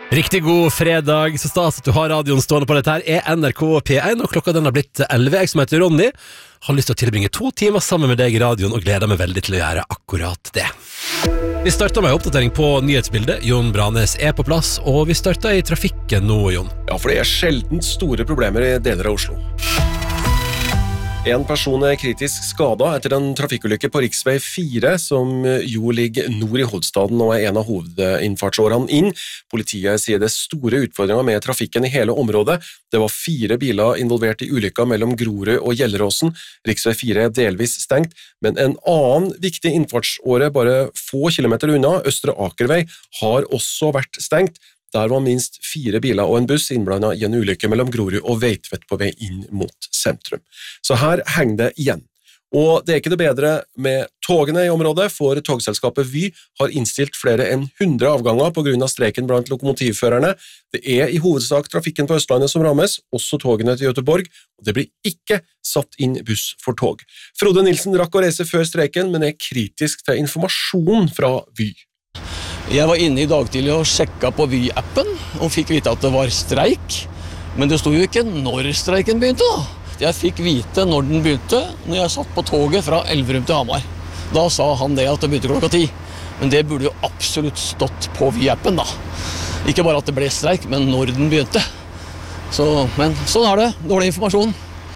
Riktig god fredag, så stas at du har radioen stående på dette her NRK P1, og klokka den har blitt 11. Jeg som heter Ronny har lyst til å tilbringe 2 timer sammen med deg i radioen og gleder meg veldig til å gjøre akkurat det. Vi starter med en oppdatering på nyhetsbildet. Jon Branes er på plass, og vi starter i trafikken nå, Jon. Ja, for det er sjeldent store problemer i deler av Oslo. En person er kritisk skadet etter en trafikkulykke på riksvei 4, som jo ligger nord i hovedstaden og er en av hovedinnfartsårene inn. Politiet sier det er store utfordringer med trafikken i hele området. Det var 4 biler involvert i ulykka mellom Grorud og Gjelleråsen. Riksvei 4 er delvis stengt, men en annen viktig innfartsåre bare få kilometer unna, Østre Akervei, har også vært stengt. Der var minst 4 biler og en buss innblandet i en ulykke mellom Grorud og Veitvet på vei inn mot sentrum. Så her henger det igjen. Og det er ikke det bedre med togene i området, for togselskapet Vy har innstilt flere enn 100 avganger på grunn av streiken blant lokomotivførerne. Det er i hovedsak trafikken på Østlandet som rammes, også togene til Göteborg, og det blir ikke satt inn buss for tog. Frode Nilsen rakk å reise før streiken, men er kritisk til informasjon fra Vy. Jeg var inne i dag tidlig og sjekket på Vy-appen og fikk vite at det var streik, men det stod jo ikke når streiken begynte da. Jeg fikk vite når den begynte når jeg satt på toget fra Elverum til Hamar. Da sa han det at det begynte klokka 10, men det burde jo absolutt stått på Vy-appen da. Ikke bare at det ble streik, men når den begynte. Men sånn er det, dårlig informasjon.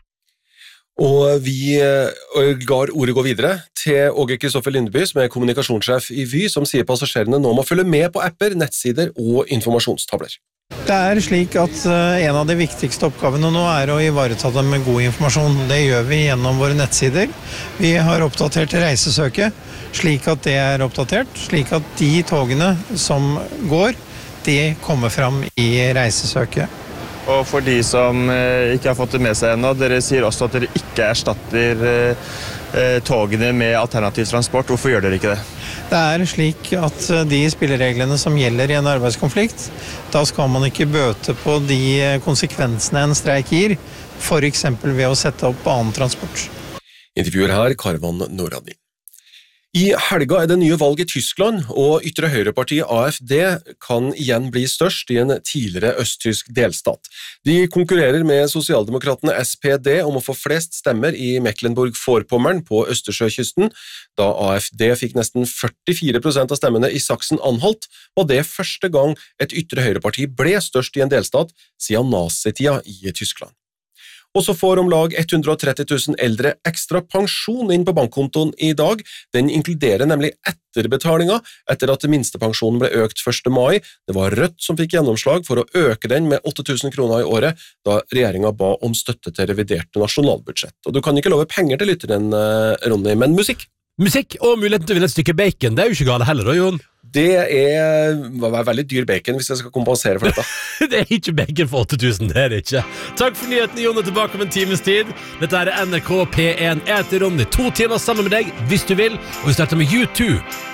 Og vi lar ordet gå videre til Åge Kristoffer Lindeby, som er kommunikasjonssjef i Vy, som sier passasjerene nå må følge med på apper, nettsider og informasjonstavler. Det er slik at en av de viktigste oppgavene nå er å ivareta dem med god informasjon. Det gjør vi gjennom våre nettsider. Vi har oppdatert reisesøket, slik at det er oppdatert, slik at de togene som går, de kommer fram i reisesøket. Og for de som ikke har fått det med seg ennå, dere sier også at dere ikke erstatter togene med alternativ transport. Hvorfor gjør dere ikke det? Det er slik at de spillereglene som gjelder i en arbeidskonflikt, da skal man ikke bøte på de konsekvensene en streik gir, for eksempel ved å sette opp annen transport. Intervjuer her, Karvan Noradi. I helga er det nye valg i Tyskland, og ytre høyrepartiet AfD kan igjen bli størst i en tidligere østtysk delstat. De konkurrerer med sosialdemokratene SPD om å få flest stemmer i Mecklenburg-Vorpommern på Østersjøkysten. Da AfD fikk nesten 44% av stemmene i Sachsen-Anhalt, var det første gang et ytre høyreparti ble størst i en delstat siden nazitida i Tyskland. Og så får om lag 130 000 eldre ekstra pensjon inn på bankkontoen i dag. Den inkluderer nemlig etterbetalinger etter at minstepensjonen ble økt 1. mai. Det var Rødt som fikk gjennomslag for å øke den med 8 000 kroner i året, da regjeringen ba om støtte til revidert nasjonalbudsjett. Og du kan ikke love penger til lytteren, Ronny, men musikk. Musikk og muligheten til å vinne et stykke bacon, det er jo ikke gale heller da, Jon. Det er veldig dyr bacon hvis jeg skal kompensere for dette. Det er ikke bacon for 8000, det er det ikke. Takk for nyheten, Jon, er tilbake om en times tid. Dette er NRK P1. Jeg heter Ronny. 2 timer sammen med deg, hvis du vil. Og vi starter med U2.